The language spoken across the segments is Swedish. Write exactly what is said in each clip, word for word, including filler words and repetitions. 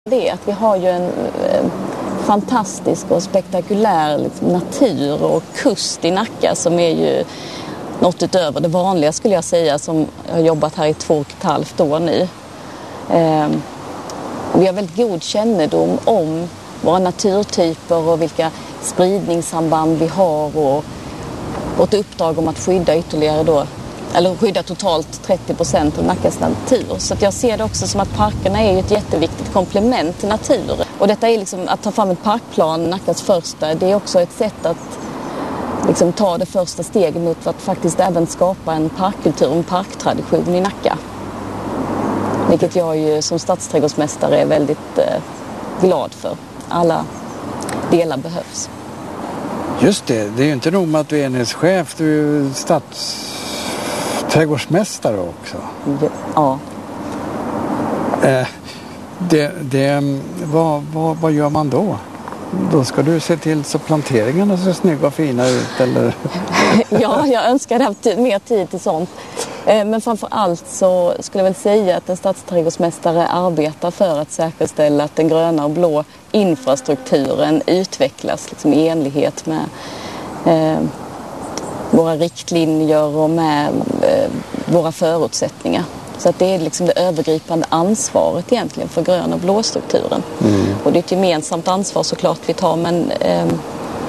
Det är att vi har ju en eh, fantastisk och spektakulär liksom, natur och kust i Nacka som är ju något utöver det vanliga skulle jag säga, som jag har jobbat här i två och ett halvt år nu. Eh, vi har väldigt god kännedom om våra naturtyper och vilka spridningssamband vi har och vårt uppdrag om att skydda ytterligare då, eller skydda totalt trettio procent av Nackas natur. Så att jag ser det också som att parkerna är ju ett jätteviktigt komplement till naturen. Och detta är liksom att ta fram en parkplan, Nackas första, det är också ett sätt att liksom ta det första steget mot att faktiskt även skapa en parkkultur, en parktradition i Nacka. Vilket jag ju som stadsträdgårdsmästare är väldigt eh, glad för. Alla delar behövs. Just det, det är ju inte nog med att du är enhetschef, du är ju stadsträdgårdsmästare också. Ja. Eh, det, det, vad, vad, vad gör man då? Då ska du se till så planteringarna ser snygga och fina ut, eller? Ja, jag önskar haft mer tid till sånt. Men framför allt så skulle jag väl säga att en stadsträdgårdsmästare arbetar för att säkerställa att den gröna och blå infrastrukturen utvecklas liksom i enlighet med eh, våra riktlinjer och med eh, våra förutsättningar. Så att det är liksom det övergripande ansvaret egentligen för grön- och blåstrukturen. Mm. Och det är ett gemensamt ansvar såklart vi tar, men eh, eh,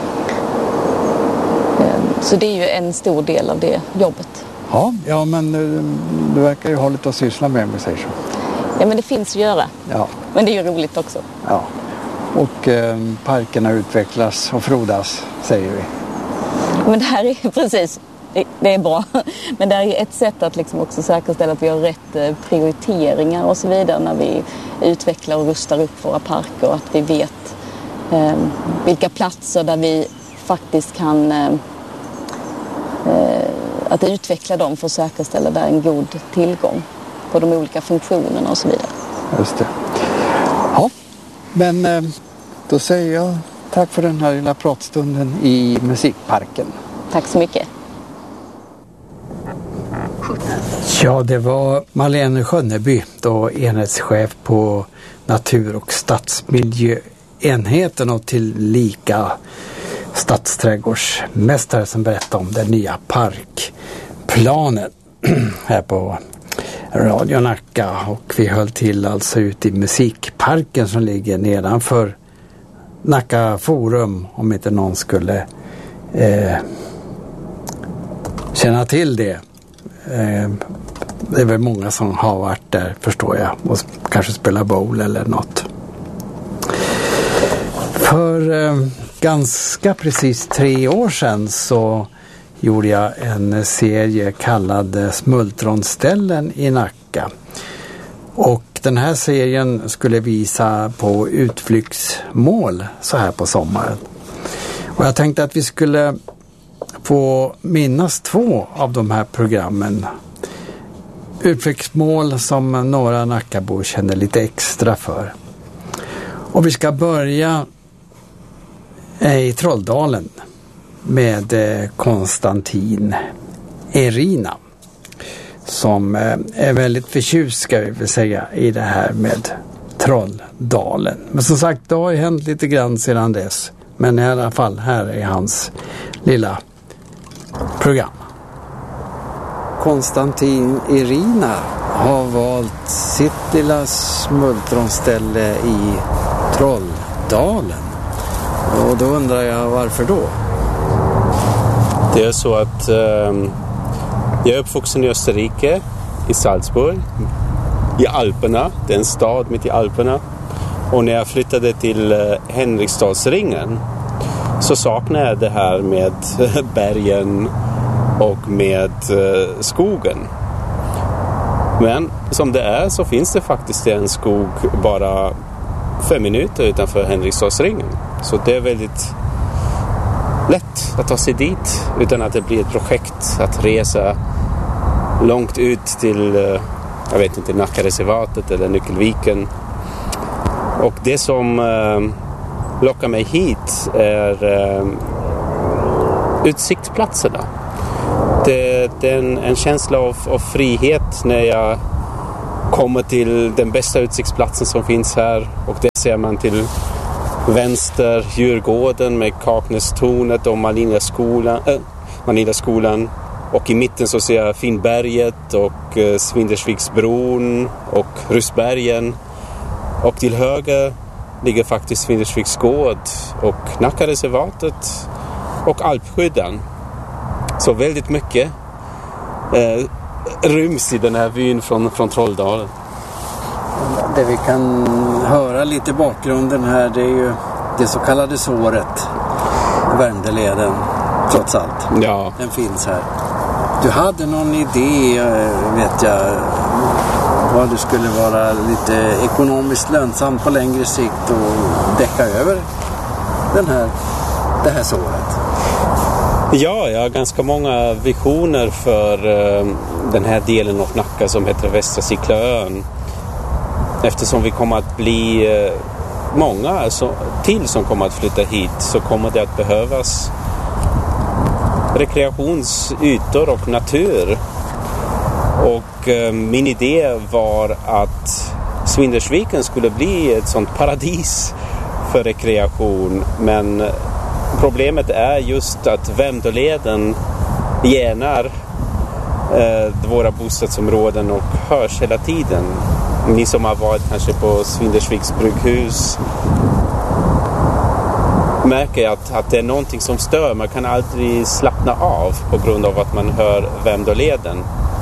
så det är ju en stor del av det jobbet. Ja, ja, men du verkar ju ha lite att syssla med, med sig så. Ja, men det finns att göra. Ja. Men det är ju roligt också. Ja, och eh, parkerna utvecklas och frodas, säger vi. Men det här är precis, det, det är bra. Men det här är ett sätt att liksom också säkerställa att vi har rätt eh, prioriteringar och så vidare när vi utvecklar och rustar upp våra parker. Och att vi vet eh, vilka platser där vi faktiskt kan... Eh, eh, att utveckla dem för att säkerställa där en god tillgång på de olika funktionerna och så vidare. Just det. Ja, men då säger jag tack för den här lilla pratstunden i musikparken. Tack så mycket. Ja, det var Marlene Skönneby, då enhetschef på natur- och stadsmiljöenheten och tillika stadsträdgårdsmästare, som berättade om den nya parkplanen här på Radio Nacka. Och vi höll till alltså ute i musikparken som ligger nedanför Nacka Forum, om inte någon skulle eh, känna till det. Eh, det är väl många som har varit där, förstår jag, och kanske spelar bowl eller något. För eh, ganska precis tre år sedan så gjorde jag en serie kallad Smultronställen i Nacka. Och den här serien skulle visa på utflyktsmål så här på sommaren. Och jag tänkte att vi skulle få minnas två av de här programmen. Utflyktsmål som några Nackabor känner lite extra för. Och vi ska börja i Trolldalen med Konstantin Erina, som är väldigt förtjust, ska vi väl säga, i det här med Trolldalen. Men som sagt, det har ju hänt lite grann sedan dess. Men i alla fall, här är hans lilla program. Konstantin Erina har valt sitt lilla smultronställe i Trolldalen. Och då undrar jag, varför då? Det är så att eh, jag är uppvuxen i Österrike, i Salzburg, i Alperna. Det är en stad mitt i Alperna. Och när jag flyttade till eh, Henriksdalsringen så saknade jag det här med bergen och med eh, skogen. Men som det är så finns det faktiskt en skog bara fem minuter utanför Henriksdalsringen. Så det är väldigt lätt att ta sig dit utan att det blir ett projekt att resa långt ut till, jag vet inte, Nackareservatet eller Nyckelviken. Och det som eh, lockar mig hit är eh, utsiktsplatserna. Det, det är en, en känsla av, av frihet när jag kommer till den bästa utsiktsplatsen som finns här, och där ser man till vänster Djurgården med Kaknästornet och Malinaskolan, äh, Malinaskolan. Och i mitten så ser jag Finnberget och eh, Svindersviksbron och Ryssbergen. Och till höger ligger faktiskt Svindersviks gård och Nackareservatet och Alpskyddan. Så väldigt mycket eh, ryms i den här vyn från, från Trolldalen. Det vi kan höra lite bakgrunden här, det är ju det så kallade såret, Värmdöleden, trots allt. Ja. Den finns här. Du hade någon idé, vet jag, vad det skulle vara lite ekonomiskt lönsamt på längre sikt och däcka över den här, det här såret? Ja, jag har ganska många visioner för uh, den här delen av Nacka som heter Västra Siklaön. Eftersom vi kommer att bli uh, många alltså, till som kommer att flytta hit, så kommer det att behövas rekreationsytor och natur. Och uh, min idé var att Svindersviken skulle bli ett sånt paradis för rekreation, men problemet är just att Värmdöleden genar eh, våra bostadsområden och hörs hela tiden. Ni som har varit kanske på Svindersviks brygghus märker att, att det är någonting som stör. Man kan aldrig slappna av på grund av att man hör Värmdöleden.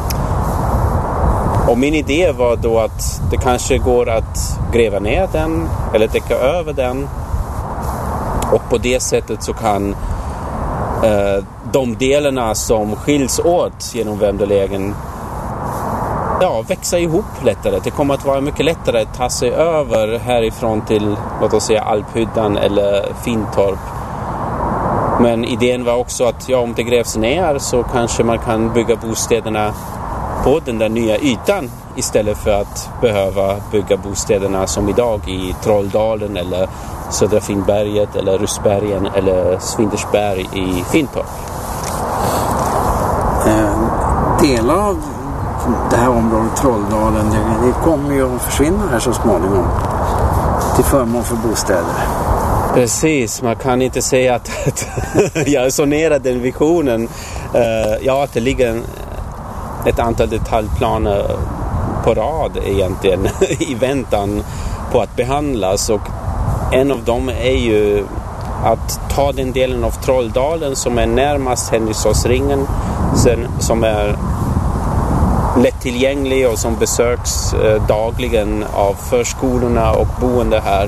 Och min idé var då att det kanske går att gräva ner den eller täcka över den. Och på det sättet så kan eh, de delarna som skiljs åt genom Värmdöleden ja, växa ihop lättare. Det kommer att vara mycket lättare att ta sig över härifrån till, låt oss säga, Alphyddan eller Fintorp. Men idén var också att ja, om det grävs ner så kanske man kan bygga bostäderna på den där nya ytan istället för att behöva bygga bostäderna som idag i Trolldalen eller Södra Finnberget eller Ryssbergen eller Svindersberg i Fintorp. Eh, delar av det här området Trolldalen, det, det kommer ju att försvinna här så småningom till förmån för bostäder. Precis, man kan inte säga att, att jag är så nära den visionen. Uh, ja, att det ligger en, ett antal detaljplaner på rad egentligen i väntan på att behandlas, och en av dem är ju att ta den delen av Trolldalen som är närmast Henriksdalsringen, sen, som är lättillgänglig och som besöks eh, dagligen av förskolorna och boende här.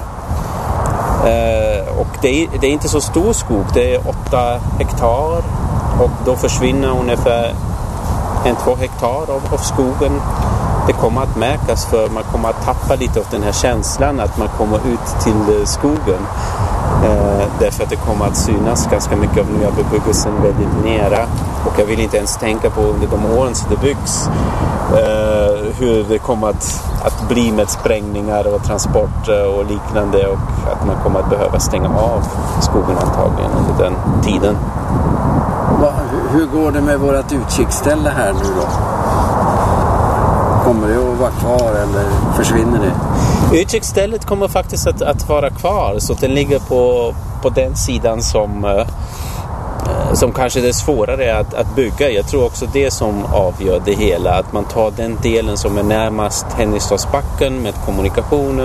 Eh, och det är, det är inte så stor skog, det är åtta hektar, och då försvinner ungefär en två hektar av, av skogen. Det kommer att märkas, för man kommer att tappa lite av den här känslan att man kommer ut till skogen. Eh, därför att det kommer att synas ganska mycket av nya bebyggelsen väldigt nära. Och jag vill inte ens tänka på under de åren som det byggs eh, hur det kommer att, att bli med sprängningar och transporter och liknande, och att man kommer att behöva stänga av skogen antagligen under den tiden. Va, hur går det med vårt utkiksställe här nu då? Kommer det att vara kvar eller försvinner det? Utkiksstället kommer faktiskt att, att vara kvar, så den ligger på, på den sidan som, eh, som kanske det är svårare att, att bygga. Jag tror också det som avgör det hela, att man tar den delen som är närmast Henriksdalsbacken med kommunikationer,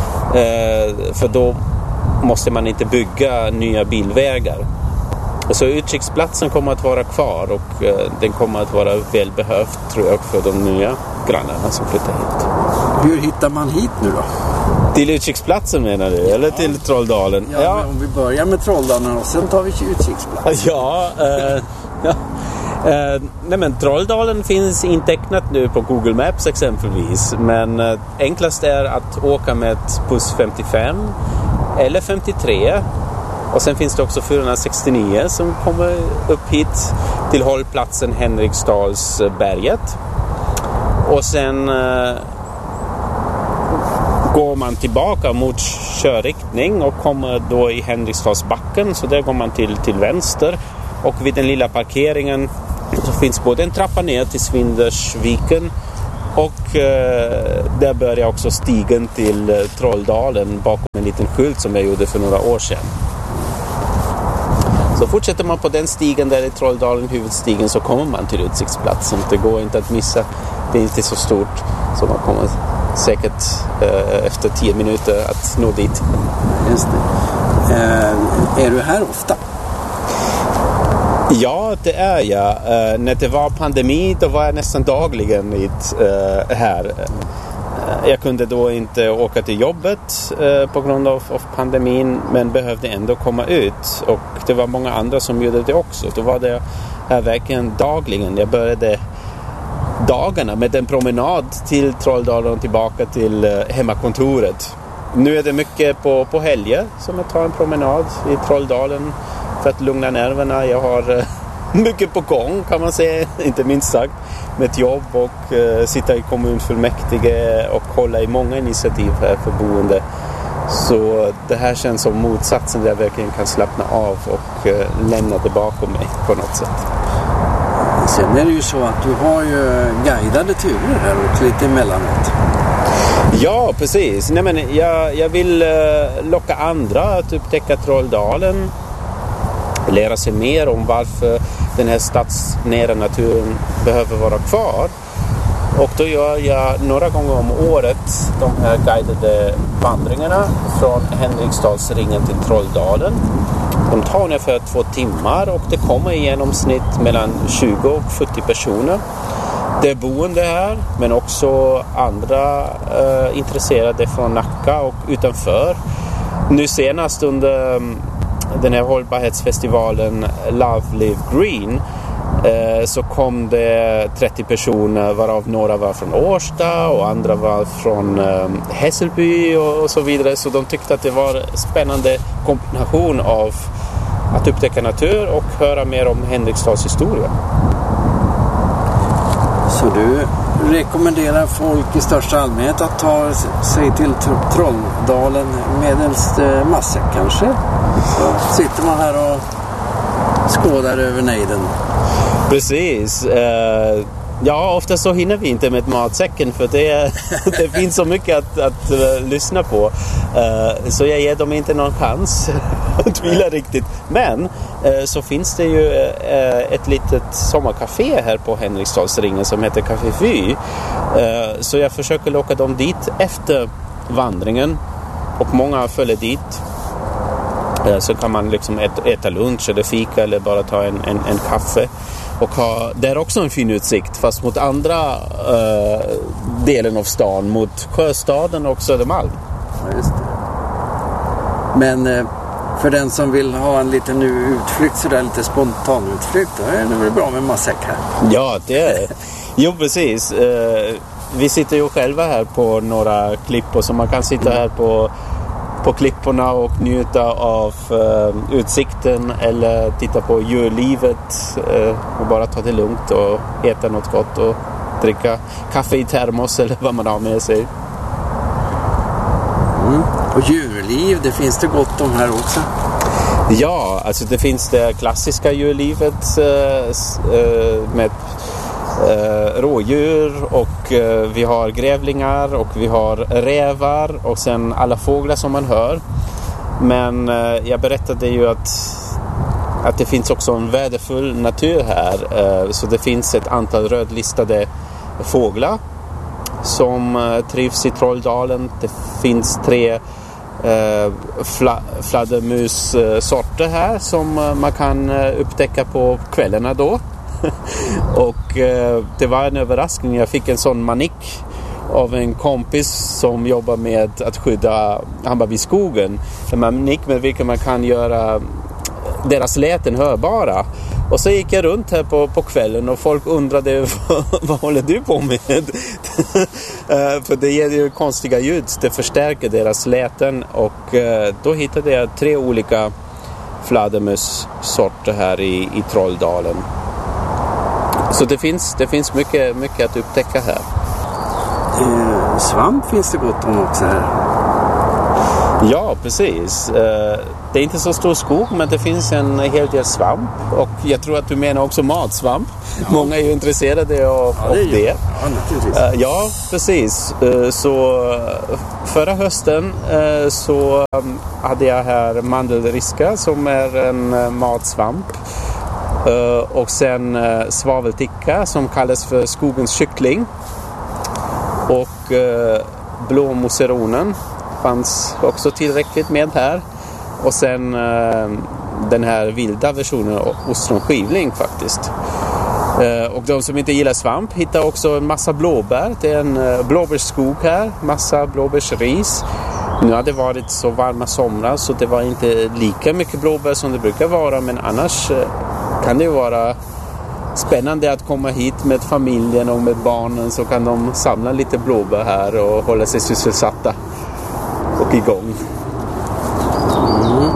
eh, för då måste man inte bygga nya bilvägar. Så utkiksplatsen kommer att vara kvar, och eh, den kommer att vara välbehövd, tror jag, för de nya grannarna som flyttar hit. Hur hittar man hit nu då? Till utkiksplatsen menar du? Ja. Eller till Trolldalen? Ja, ja. Men om vi börjar med Trolldalen och sen tar vi utkiksplatsen. Ja, eh, ja. Eh, nej men Trolldalen finns intecknat nu på Google Maps exempelvis, men eh, enklast är att åka med buss femtiofem eller femtiotre. Och sen finns det också fyrahundrasextionio som kommer upp hit till hållplatsen Henriksdalsberget. Och sen eh, går man tillbaka mot körriktning och kommer då i Henriksdalsbacken. Så där går man till, till vänster. Och vid den lilla parkeringen så finns både en trappa ner till Svindersviken Och eh, där började jag också stigen till eh, Trolldalen bakom en liten skylt som jag gjorde för några år sedan. Så fortsätter man på den stigen där i Trolldalen, huvudstigen, så kommer man till utsiktsplatsen. Det går inte att missa. Det är inte så stort, så man kommer säkert eh, efter tio minuter att nå dit. Just det. Eh, är du här ofta? Ja, det är jag. Uh, när det var pandemi, då var jag nästan dagligen hit, uh, här. Uh, jag kunde då inte åka till jobbet uh, på grund av, av pandemin, men behövde ändå komma ut. Och det var många andra som gjorde det också. Då var det här verkligen dagligen. Jag började dagarna med en promenad till Trolldalen och tillbaka till uh, hemmakontoret. Nu är det mycket på, på helger som jag tar en promenad i Trolldalen för att lugna nerverna. Jag har uh, mycket på gång, kan man säga, inte minst sagt, med ett jobb och uh, sitta i kommunfullmäktige och hålla i många initiativ här för boende. Så det här känns som motsatsen där jag verkligen kan slappna av och uh, lämna det bakom mig på något sätt. Sen är det ju så att du har ju guidade turer här och lite emellanåt. Ja, precis. Nej, men jag, jag vill uh, locka andra att upptäcka Trolldalen. Lära sig mer om varför den här stadsnära naturen behöver vara kvar. Och då gör jag några gånger om året de här guidade vandringarna från Henriksdalsringen till Trolldalen. De tar ungefär två timmar och det kommer i genomsnitt mellan tjugo och fyrtio personer. Det är boende här, men också andra eh, intresserade från Nacka och utanför. Nu senast under den här hållbarhetsfestivalen Love Live Green eh, så kom det trettio personer, varav några var från Årsta och andra var från eh, Hässelby och, och så vidare. Så de tyckte att det var en spännande kombination av att upptäcka natur och höra mer om Henriksdals historia. Så du rekommenderar folk i största allmänhet att ta sig till Trolldalen medelst matsäck kanske? Så sitter man här och skådar över nejden. Precis. Uh, ja, ofta så hinner vi inte med matsäcken för det, det finns så mycket att, att uh, lyssna på. Uh, så jag ger dem inte någon chans att vila riktigt. Men uh, så finns det ju uh, ett litet sommarcafé här på Henriksdalsringen som heter Café Vy. Uh, så jag försöker locka dem dit efter vandringen och många följer dit. Så kan man liksom äta, äta lunch eller fika eller bara ta en, en, en kaffe. Och ha, det är också en fin utsikt fast mot andra uh, delen av stan, mot Sjöstaden och Södermalm. Ja, just det. Men uh, för den som vill ha en liten utflykt, sådär lite spontan utflykt, då är det väl bra med matsäck här? Ja, det är Jo, precis. Uh, vi sitter ju själva här på några klippor så man kan sitta här på på klipporna och njuta av uh, utsikten eller titta på djurlivet uh, och bara ta det lugnt och äta något gott och dricka kaffe i termos eller vad man har med sig. Mm. Och djurliv, det finns det gott om här också? Ja, alltså det finns det klassiska djurlivet uh, uh, med Uh, rådjur och uh, vi har grävlingar och vi har rävar och sen alla fåglar som man hör. Men uh, jag berättade ju att, att det finns också en värdefull natur här. Uh, så det finns ett antal rödlistade fåglar som uh, trivs i Trolldalen. Det finns tre uh, fla- fladdermussorter här som uh, man kan uh, upptäcka på kvällarna då. Och eh, det var en överraskning. Jag fick en sån manik av en kompis som jobbar med att skydda Hammarbyskogen. En manik med vilken man kan göra deras läten hörbara. Och så gick jag runt här på, på kvällen och folk undrade vad, vad håller du på med? uh, för det ger ju konstiga ljud. Det förstärker deras läten och uh, då hittade jag tre olika fladdermussorter här i, i Trolldalen. Så det finns, det finns mycket, mycket att upptäcka här. Eh, svamp finns det gott om också här. Ja, precis. Det är inte så stor skog, men det finns en hel del svamp. Och jag tror att du menar också matsvamp. Ja. Många är ju intresserade av, ja, det. Av det. Ja, naturligtvis. Ja, precis. Så förra hösten så hade jag här mandelriska som är en matsvamp. Och sen svavelticka som kallas för skogens kyckling. Och blåmoseronen fanns också tillräckligt med här. Och sen eh, den här vilda versionen av ostronskivling faktiskt. Eh, och de som inte gillar svamp hittar också en massa blåbär. Det är en eh, blåbärsskog här. Massa blåbärsris. Nu har det varit så varma somrar så det var inte lika mycket blåbär som det brukar vara. Men annars eh, kan det ju vara spännande att komma hit med familjen och med barnen, så kan de samla lite blåbär här och hålla sig sysselsatta och igång. Mm.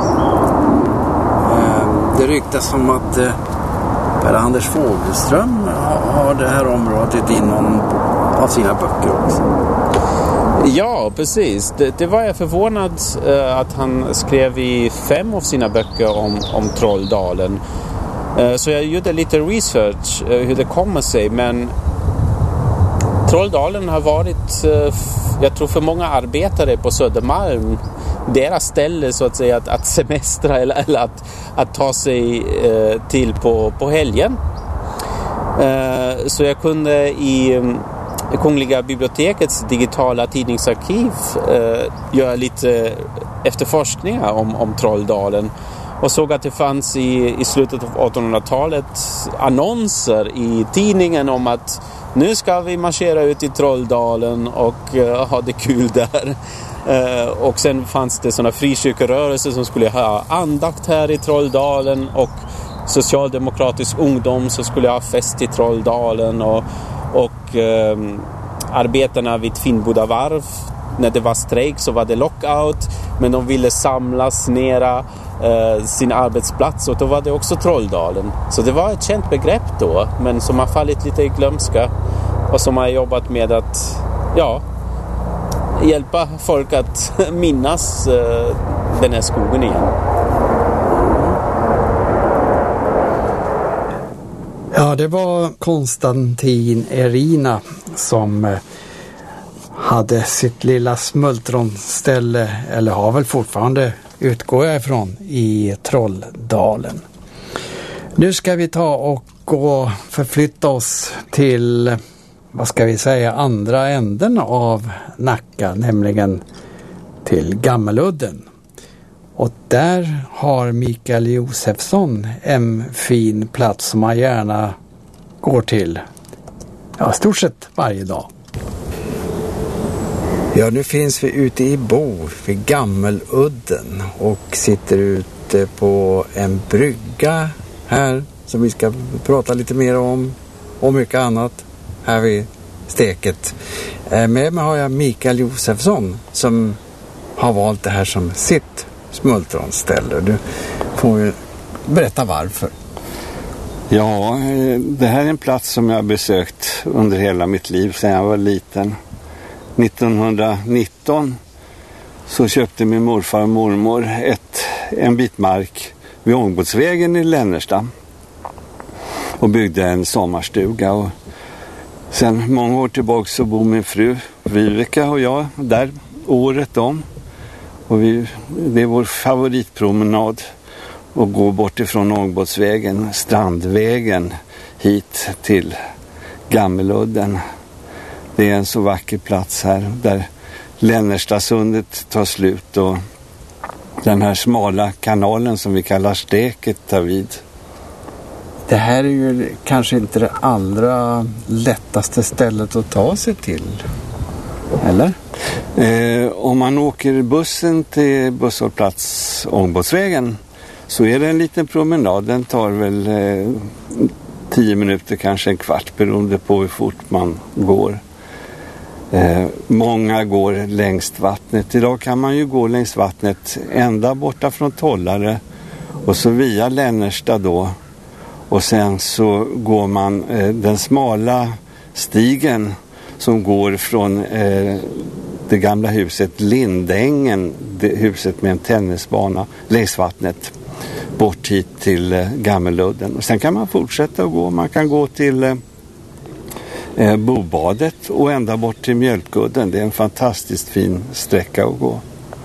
Det ryktas om att Per-Anders Fogelström har det här området i någon av sina böcker också. Ja, precis. Det, det var jag förvånad uh, att han skrev i fem av sina böcker om, om Trolldalen. Uh, så jag gjorde lite research uh, hur det kommer sig, men Trolldalen har varit, uh, f- jag tror för många arbetare på Södermalm, deras ställe så att säga att, att semestra eller, eller att, att ta sig uh, till på, på helgen. Uh, så jag kunde i um, Kungliga bibliotekets digitala tidningsarkiv uh, göra lite efterforskningar om, om Trolldalen. Och såg att det fanns i, i slutet av artonhundratalet annonser i tidningen om att nu ska vi marschera ut i Trolldalen och uh, ha det kul där. Uh, och sen fanns det sådana frikyrkorörelser som skulle ha andakt här i Trolldalen, och socialdemokratisk ungdom som skulle ha fest i Trolldalen, och, och uh, arbetarna vid Finnboda varv, när det var strejk så var det lockout, men de ville samlas nera Uh, sin arbetsplats, och då var det också Trolldalen. Så det var ett känt begrepp då, men som har fallit lite i glömska och som har jobbat med att ja, hjälpa folk att minnas uh, den här skogen igen. Ja, det var Konstantin Erina som uh, hade sitt lilla smultronställe, eller har väl fortfarande, utgår jag ifrån, i Trolldalen. Nu ska vi ta och gå förflytta oss till, vad ska vi säga, andra änden av Nacka, nämligen till Gammeludden. Och där har Mikael Josefsson en fin plats som man gärna går till, ja, stort sett varje dag. Ja, nu finns vi ute i Bo vid Gammeludden och sitter ute på en brygga här som vi ska prata lite mer om, och mycket annat här vid steket. Med mig har jag Mikael Josefsson som har valt det här som sitt smultronställe. Du får ju berätta varför. Ja, det här är en plats som jag har besökt under hela mitt liv sedan jag var liten. nittonhundranitton så köpte min morfar och mormor ett, en bit mark vid Ångbåtsvägen i Lännersta och byggde en sommarstuga. Och sen många år tillbaka så bor min fru Viveka och jag där året om. Och vi, det är vår favoritpromenad att gå bort ifrån Ångbåtsvägen, Strandvägen, hit till Gammeludden. Det är en så vacker plats här där Lännerstasundet tar slut och den här smala kanalen som vi kallar steket tar vid. Det här är ju kanske inte det allra lättaste stället att ta sig till, eller? Eh, om man åker bussen till busshållplats Ångbåtsvägen så är det en liten promenad. Den tar väl eh, tio minuter, kanske en kvart, beroende på hur fort man går. Eh, många går längs vattnet. Idag kan man ju gå längs vattnet ända borta från Tollare och så via Lännersta då. Och sen så går man eh, den smala stigen som går från eh, det gamla huset Lindängen, det huset med en tennisbana längs vattnet, bort hit till eh, Gammeludden. Och sen kan man fortsätta att gå. Man kan gå till eh, Bobadet och ända bort till Mjölkudden. Det är en fantastiskt fin sträcka att gå.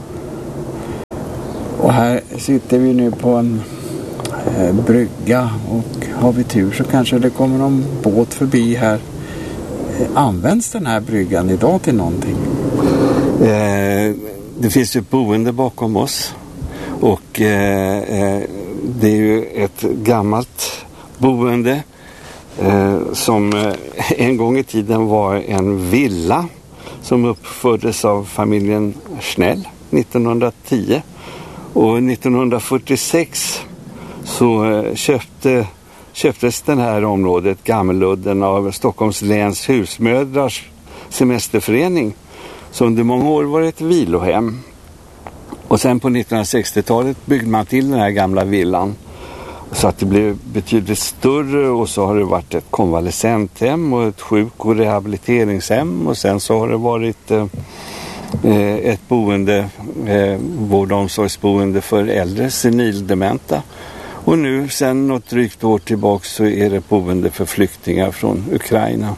Och här sitter vi nu på en eh, brygga, och har vi tur så kanske det kommer någon båt förbi här. Eh, används den här bryggan idag till någonting? Eh, det finns ju ett boende bakom oss, och eh, eh, det är ju ett gammalt boende eh, som eh, en gång i tiden var en villa som uppfördes av familjen Schnell nittonhundratio. Och nittonhundrafyrtiosex så köpte, köptes det här området, Gammeludden, av Stockholms läns husmödrars semesterförening. Så under många år var det ett vilohem. Och sen på nittonhundrasextiotalet byggde man till den här gamla villan så att det blev betydligt större, och så har det varit ett konvalescenthem och ett sjuk- och rehabiliteringshem, och sen så har det varit eh, ett boende, eh, vård- och omsorgsboende för äldre senildementa. Och nu sen något drygt år tillbaka så är det boende för flyktingar från Ukraina.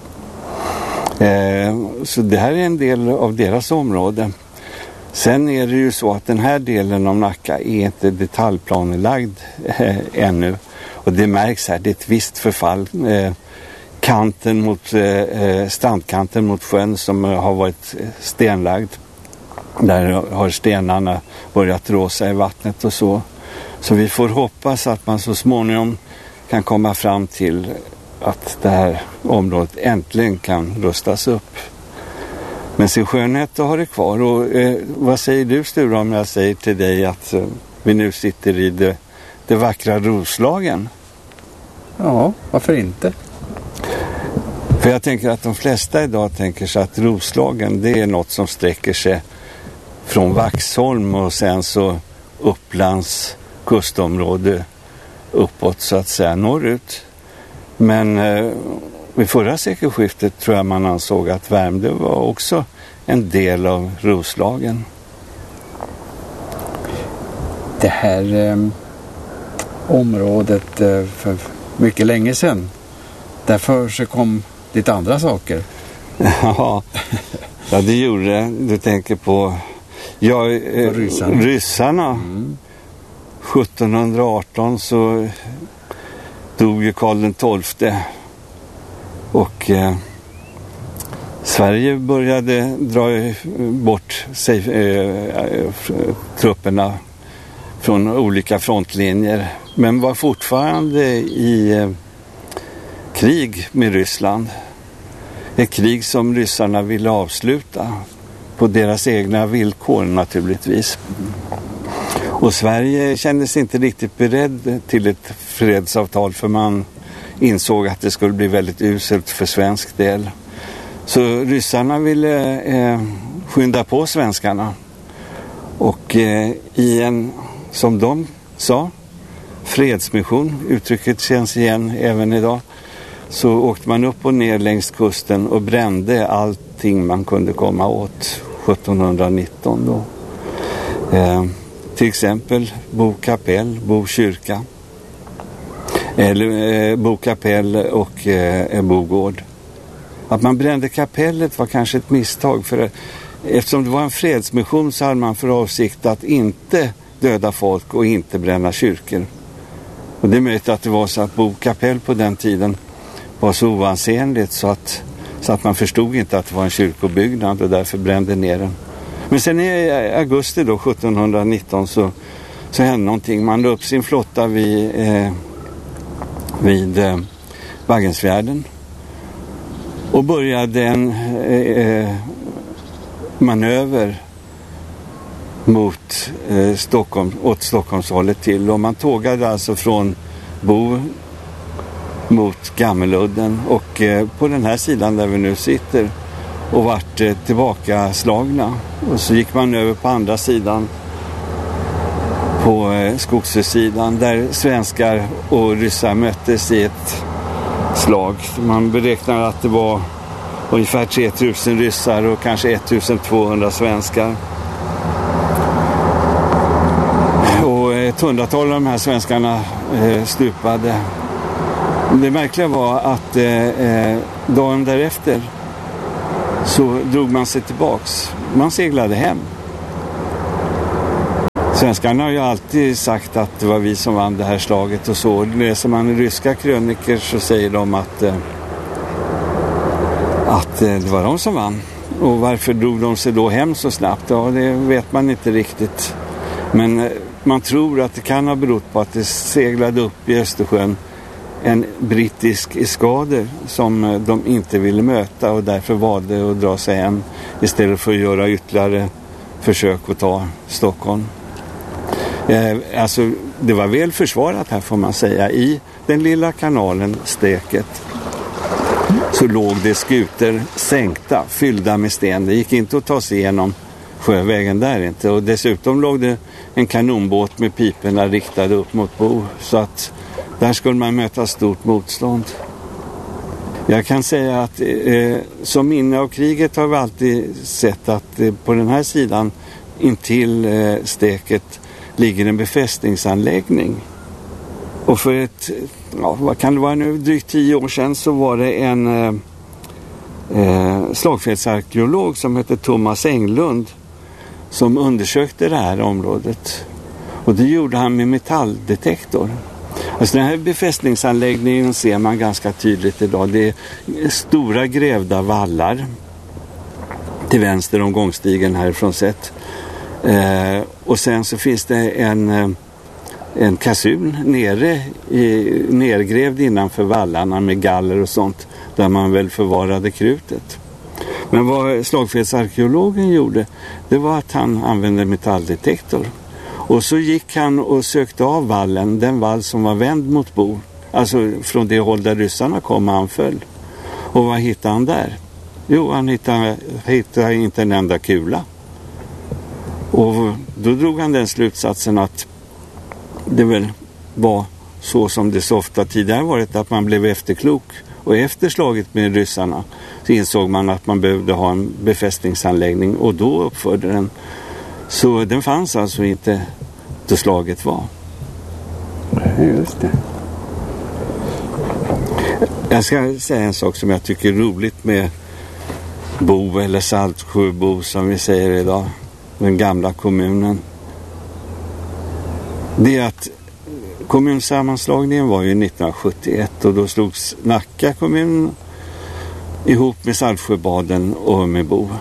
Eh, så det här är en del av deras område. Sen är det ju så att den här delen av Nacka är inte detaljplanelagd eh, ännu. Och det märks här, det är ett visst förfall. Eh, kanten mot, eh, strandkanten mot sjön som eh, har varit stenlagd. Där har stenarna börjat råsa i vattnet och så. Så vi får hoppas att man så småningom kan komma fram till att det här området äntligen kan rustas upp. Men sin skönhet har det kvar. Och eh, vad säger du, Sture, om jag säger till dig att eh, vi nu sitter i det, det vackra Roslagen? Ja, varför inte? För jag tänker att de flesta idag tänker sig att Roslagen, det är något som sträcker sig från Vaxholm och sen så Upplands kustområde uppåt så att säga norrut. Men eh, vid förra sekelskiftet tror jag man ansåg att Värmdö var också en del av Roslagen. Det här eh, området eh, för mycket länge sedan, därför så kom lite andra saker. Ja, ja det gjorde det. Du tänker på ja, eh, ryssarna. ryssarna. Mm. sjuttonhundraarton så dog ju Karl den tolfte och eh, Sverige började dra bort sig, eh, trupperna från olika frontlinjer, men var fortfarande i eh, krig med Ryssland. Ett krig som ryssarna ville avsluta på deras egna villkor naturligtvis. Och Sverige kändes inte riktigt beredd till ett fredsavtal, för man insåg att det skulle bli väldigt uselt för svensk del. Så ryssarna ville eh, skynda på svenskarna. Och eh, i en, som de sa, fredsmission, uttrycket känns igen även idag, så åkte man upp och ner längs kusten och brände allting man kunde komma åt sjuttonhundranitton då. Eh, till exempel Bo kapell, Bo kyrka, eller eh, Bo kapell och eh, Bogård. Att man brände kapellet var kanske ett misstag, för eftersom det var en fredsmission så hade man för avsikt att inte döda folk och inte bränna kyrkor. Och det är möjligt att det var så att Bo kapell på den tiden var så oansenligt så att, så att man förstod inte att det var en kyrkobyggnad och därför brände ner den. Men sen i augusti då, sjuttonhundranitton så, så hände någonting. Man la upp sin flotta vid, eh, vid eh, Baggensfjärden och började en eh, manöver mot eh, Stockholm, åt Stockholmshållet till. Och man tågade alltså från Bo mot Gammeludden och eh, på den här sidan där vi nu sitter och vart eh, tillbaka slagna. Och så gick man över på andra sidan, på eh, Skogshusssidan, där svenskar och ryssar möttes i ett slag. Man beräknar att det var ungefär tre tusen ryssar och kanske ettusentvåhundra svenskar. Och ett hundratal av de här svenskarna eh, stupade. Det märkliga var att eh, dagen därefter så drog man sig tillbaks. Man seglade hem. Svenskarna har ju alltid sagt att det var vi som vann det här slaget och så. Läser man i ryska kröniker så säger de att, eh, att eh, det var de som vann. Och varför drog de sig då hem så snabbt? Ja, det vet man inte riktigt. Men eh, man tror att det kan ha berott på att det seglade upp i Östersjön en brittisk eskader som de inte ville möta och därför valde att dra sig hem istället för att göra ytterligare försök att ta Stockholm. Eh, alltså det var väl försvarat här får man säga. I den lilla kanalen Steket så låg det skuter sänkta, fyllda med sten. Det gick inte att ta sig igenom sjövägen där inte. Och dessutom låg det en kanonbåt med piporna riktade upp mot Bo. Så att där skulle man möta stort motstånd. Jag kan säga att eh, som minne av kriget har vi alltid sett att eh, på den här sidan intill eh, Steket ligger en befästningsanläggning. Och för ett, ja, vad kan det vara nu, drygt tio år sedan så var det en eh, eh, slagfältsarkeolog som hette Thomas Englund som undersökte det här området. Och det gjorde han med metalldetektor. Alltså den här befästningsanläggningen ser man ganska tydligt idag. Det är stora grävda vallar till vänster om gångstigen härifrån sett. Eh, och sen så finns det en, en kasul nere i, nergrävd innanför vallarna med galler och sånt där man väl förvarade krutet. Men vad slagfältsarkeologen gjorde, det var att han använde metalldetektor. Och så gick han och sökte av vallen, den vall som var vänd mot Bo. Alltså från det håll där ryssarna kom och anföll. Och vad hittade han där? Jo, han hittade, hittade inte en enda kula. Och då drog han den slutsatsen att det väl var så som det så ofta tidigare varit, att man blev efterklok. Och efter slaget med ryssarna så insåg man att man behövde ha en befästningsanläggning och då uppförde den. Så den fanns alltså inte då slaget var. Just det. Jag ska säga en sak som jag tycker är roligt med Bo eller Saltsjöbo som vi säger idag. Den gamla kommunen. Det är att kommunsammanslagningen var ju nittonhundrasjuttioett och då slogs Nacka kommun ihop med Saltsjöbaden och med Bo.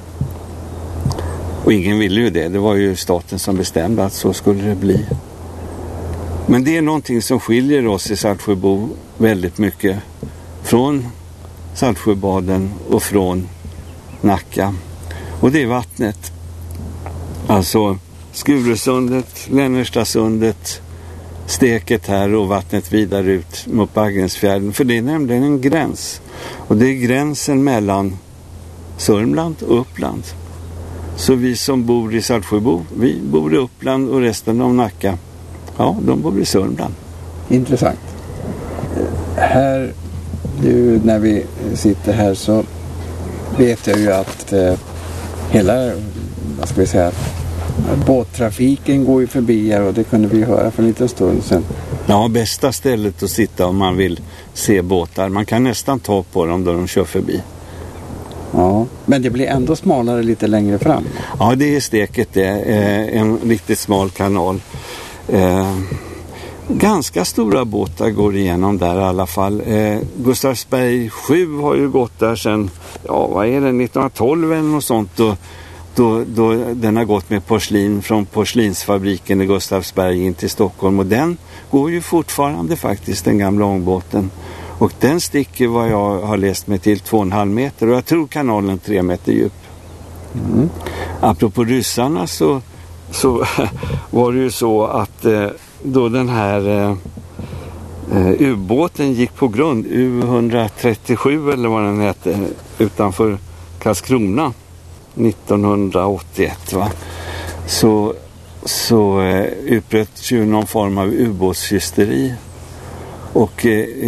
Och ingen ville ju det. Det var ju staten som bestämde att så skulle det bli. Men det är någonting som skiljer oss i Saltsjöbo väldigt mycket från Saltsjöbaden och från Nacka. Och det är vattnet. Alltså Skuresundet, Lännerstasundet, Steket här och vattnet vidare ut mot Baggensfjärden. För det är nämligen en gräns. Och det är gränsen mellan Sörmland och Uppland. Så vi som bor i Saltsjöbo, vi bor i Uppland och resten av Nacka, ja, de bor i Sörmland. Intressant. Här, nu när vi sitter här så vet jag ju att eh, hela, vad ska vi säga, båttrafiken går ju förbi här och det kunde vi höra för en liten stund sedan. Ja, bästa stället att sitta om man vill se båtar. Man kan nästan ta på dem då de kör förbi. Ja, men det blir ändå smalare lite längre fram. Ja, det är Steket det. Eh, en riktigt smal kanal. Eh, ganska stora båtar går igenom där i alla fall. Eh, Gustavsberg sju har ju gått där sedan, ja vad är det, nittonhundratolv eller något sånt. Då, då, då den har gått med porslin från porslinsfabriken i Gustavsberg in till Stockholm. Och den går ju fortfarande faktiskt, den gamla ångbåten. Och den sticker vad jag har läst mig till två och en halv meter och jag tror kanalen tre meter djup. Mm. Apropå ryssarna så, så var det ju så att eh, då den här eh, ubåten gick på grund, U etthundratrettiosju eller vad den hette, utanför Karlskrona nittonhundraåttioett va? Så, så eh, utbröt ju någon form av ubåtshysteri. Och eh,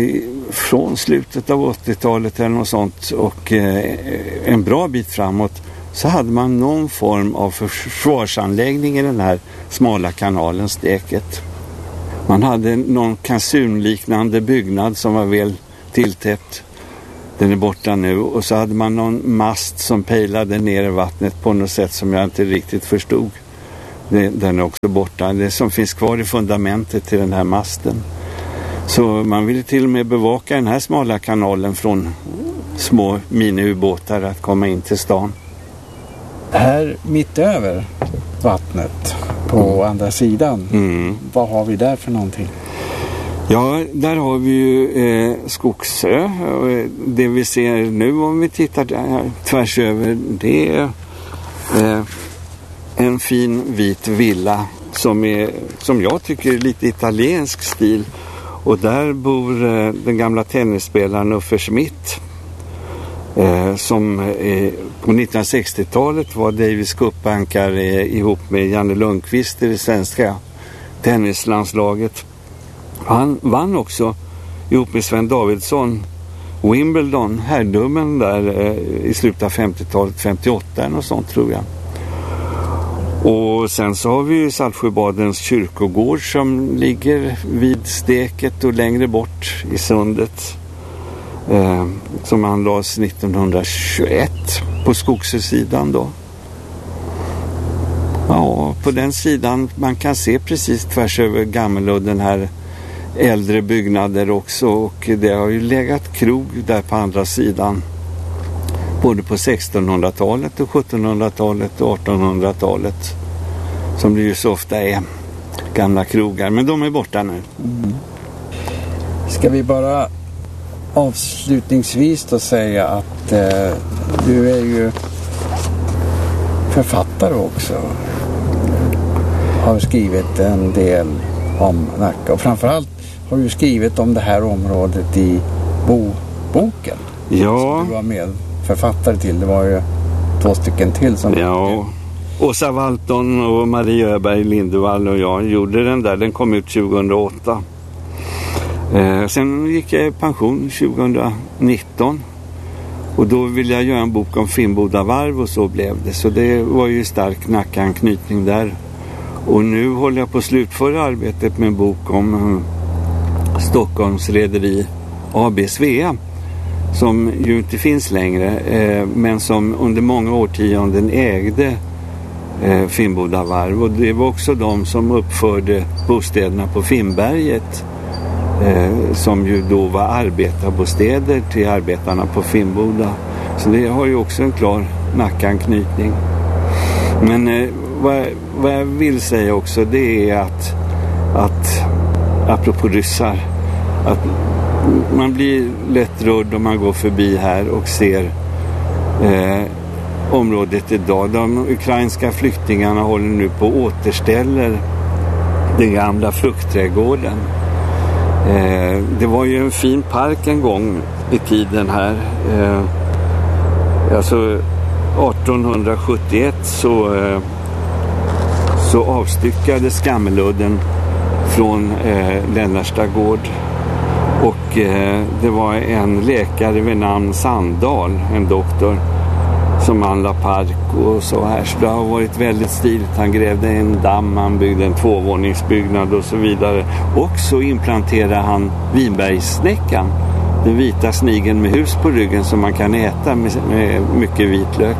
från slutet av åttiotalet eller något sånt och eh, en bra bit framåt så hade man någon form av försvarsanläggning i den här smala kanalen Steket. Man hade någon kasunliknande byggnad som var väl tilltäppt. Den är borta nu. Och så hade man någon mast som pejlade ner i vattnet på något sätt som jag inte riktigt förstod. Det, den är också borta. Det som finns kvar i fundamentet till den här masten. Så man ville till och med bevaka den här smala kanalen från små miniubåtar att komma in till stan. Här mitt över vattnet på mm. andra sidan, mm. vad har vi där för någonting? Ja, där har vi ju eh, Skogsö. Det vi ser nu om vi tittar där, tvärs över, det är eh, en fin vit villa som, är, som jag tycker är lite italiensk stil. Och där bor eh, den gamla tennisspelaren Uffe Schmidt. Eh, som eh, på nittonhundrasextiotalet var Davis Cup-ankare eh, ihop med Janne Lundqvist i det svenska tennislandslaget. Han vann också ihop med Sven Davidsson Wimbledon, herrdummen där eh, i slutet av femtiotalet, femtioåtta eller något sånt tror jag. Och sen så har vi ju Saltsjöbadens kyrkogård som ligger vid Steket och längre bort i sundet. Eh, som anlades nittonhundratjugoett på Skogsösidan då. Ja, på den sidan man kan se precis tvärs över Gammeludden här äldre byggnader också, och det har ju legat krog där på andra sidan både på sextonhundratalet och sjuttonhundratalet och artonhundratalet som det ju så ofta är gamla krogar, men de är borta nu. Mm. Ska vi bara avslutningsvis då säga att eh, du är ju författare också, har skrivit en del om Nacka och framförallt har du skrivit om det här området i bo- boken. Ja. Som du var med författare till. Det var ju två stycken till som... Ja. Åsa Walton och Marie Öberg Lindevall och jag gjorde den där. Den kom ut tjugohundraåtta. Eh, sen gick jag i pension tjugonitton. Och då ville jag göra en bok om Finnboda varv och så blev det. Så det var ju stark Nacka-anknytning där. Och nu håller jag på att slutföra arbetet med en bok om um, Stockholms rederi A B Svea som ju inte finns längre eh, men som under många årtionden ägde eh, Finnboda varv, och det var också de som uppförde bostäderna på Finnberget eh, som ju då var arbetarbostäder till arbetarna på Finnboda. Så det har ju också en klar Nacka-anknytning. Men eh, vad, vad jag vill säga också, det är att, att apropå ryssar, att man blir lätt rörd om man går förbi här och ser eh, området idag. De ukrainska flyktingarna håller nu på att återställa den gamla fruktträdgården. Eh, det var ju en fin park en gång i tiden här. Eh, alltså artonhundrasjuttioett så, eh, så avstyckades Gammeludden från eh, Lennarsta gård. Och eh, det var en läkare vid namn Sandahl, en doktor, som anlade park och så här. Så det har varit väldigt stiligt. Han grävde en damm, han byggde en tvåvåningsbyggnad och så vidare. Och så implanterade han vinbergssnäckan, den vita snigeln med hus på ryggen som man kan äta med, med mycket vitlök.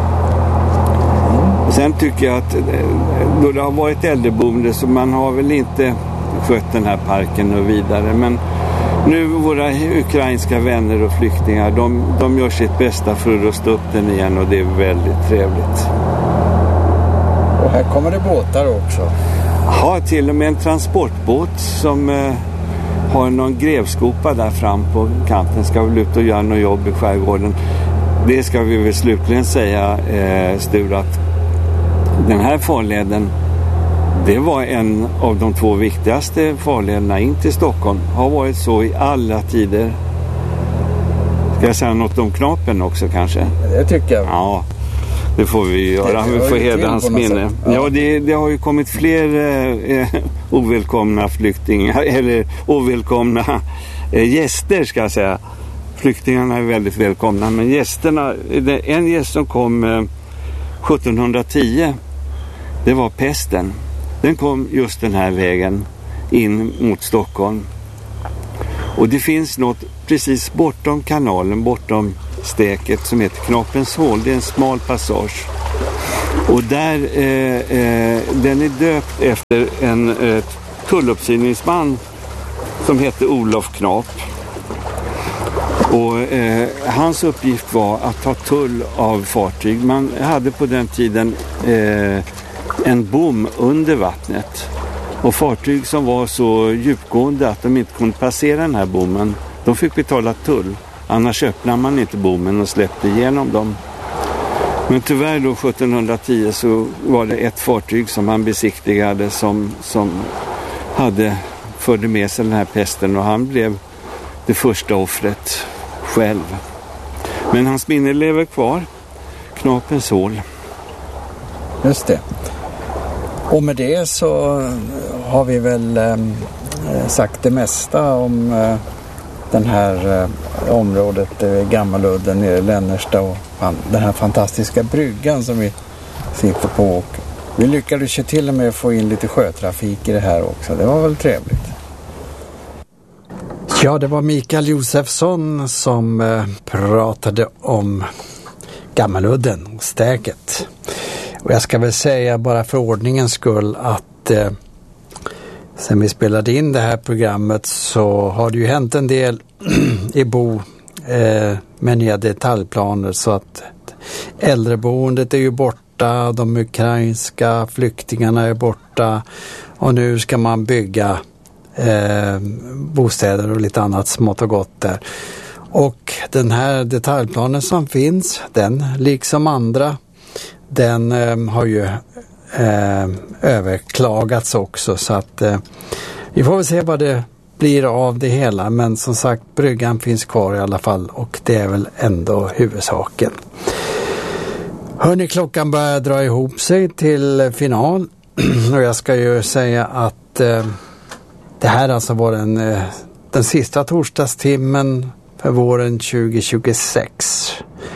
Och sen tycker jag att då det har varit äldreboende så man har väl inte skött den här parken och vidare, men nu våra ukrainska vänner och flyktingar, de, de gör sitt bästa för att rusta upp den igen, och det är väldigt trevligt. Och här kommer det båtar också. Ja, till och med en transportbåt som eh, har någon grävskopa där fram på kanten. Ska väl ut och göra något jobb i skärgården. Det ska vi väl slutligen säga, eh, Stur, att den här farleden, det var en av de två viktigaste farlederna in till Stockholm. Har varit så i alla tider. Ska jag säga något om Knapen också kanske? Det tycker jag. Ja. Det får vi göra. Vi får hedra hans minne. Ja, ja det, det har ju kommit fler eh, ovälkomna flyktingar, eller ovälkomna eh, gäster ska jag säga. Flyktingarna är väldigt välkomna, men gästerna, en gäst som kom eh, sjuttonhundratio, det var pesten. Den kom just den här vägen in mot Stockholm. Och det finns något precis bortom kanalen, bortom stäket, som heter Knoppens hål. Det är en smal passage. Och där, eh, eh, den är döpt efter en eh, tulluppsyningsman som hette Olof Knap. Och eh, hans uppgift var att ta tull av fartyg. Man hade på den tiden eh, en bom under vattnet. Och fartyg som var så djupgående att de inte kunde passera den här bommen, de fick betala tull. Annars öppnade man inte bommen och släppte igenom dem. Men tyvärr då sjuttonhundratio så var det ett fartyg som han besiktigade som, som hade, förde med sig den här pesten, och han blev det första offret själv. Men hans minne lever kvar. Knoppens hål. Just det. Och med det så har vi väl eh, sagt det mesta om eh, den här eh, området, eh, Gammaludden nere i Lännersta, och fan, den här fantastiska bryggan som vi sitter på. Och vi lyckades ju till och med få in lite sjötrafik i det här också. Det var väl trevligt. Ja, det var Mikael Josefsson som eh, pratade om Gammaludden och stäket. Och jag ska väl säga bara för ordningens skull att eh, sen vi spelade in det här programmet så har det ju hänt en del i Bo eh, med nya detaljplaner, så att äldreboendet är ju borta, de ukrainska flyktingarna är borta, och nu ska man bygga eh, bostäder och lite annat smått och gott där. Och den här detaljplanen som finns, den liksom andra, den eh, har ju eh, överklagats också, så att eh, vi får väl se vad det blir av det hela, men som sagt, bryggan finns kvar i alla fall, och det är väl ändå huvudsaken. Hörrni, klockan börjar dra ihop sig till final och jag ska ju säga att eh, det här alltså var den, eh, den sista torsdagstimmen för våren tjugo tjugosex.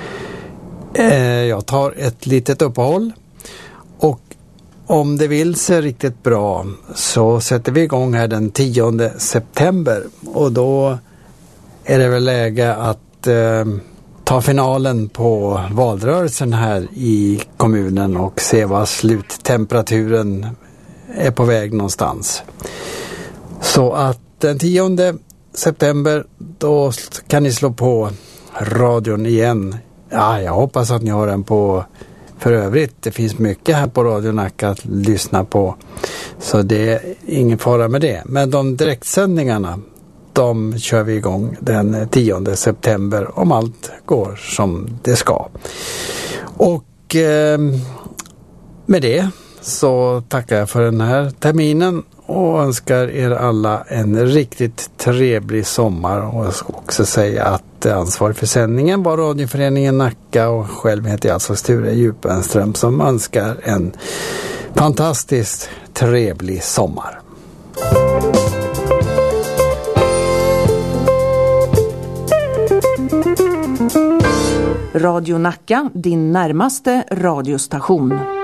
Jag tar ett litet uppehåll, och om det vill sig riktigt bra så sätter vi igång här den tionde september, och då är det väl läge att eh, ta finalen på valrörelsen här i kommunen och se vad sluttemperaturen är på väg någonstans. Så att den tionde september, då kan ni slå på radion igen. Ja, jag hoppas att ni har den på. För övrigt, det finns mycket här på Radio Nacka att lyssna på. Så det är ingen fara med det. Men de direktsändningarna, de kör vi igång den tionde september om allt går som det ska. Och eh, med det så tackar jag för den här terminen och önskar er alla en riktigt trevlig sommar, och jag ska också säga att ansvarig för sändningen var Radioföreningen Nacka, och själv heter jag alltså Sture Djupenström som önskar en fantastiskt trevlig sommar. Radio Nacka, din närmaste radiostation.